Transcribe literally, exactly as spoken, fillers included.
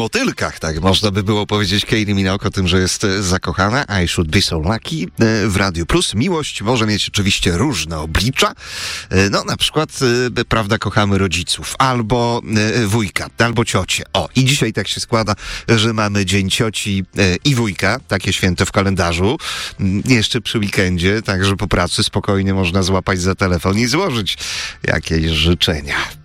motylkach, tak można by było powiedzieć. Kylie Minogue o tym, że jest zakochana. I should be so lucky w Radiu Plus. Miłość może mieć oczywiście różne oblicza. No na przykład, prawda, kochamy rodziców, albo wujka, albo ciocię. O, i dzisiaj tak się składa, że mamy Dzień Cioci i Wujka, takie święto w kalendarzu. Jeszcze przy weekendzie, także po pracy spokojnie można złapać za telefon i złożyć jakieś życzenia.